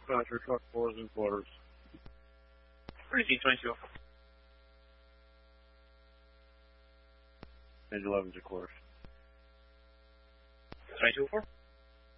dispatcher, truck 4 is in quarters. Receive 22. Engine 11's in quarters. 22-4.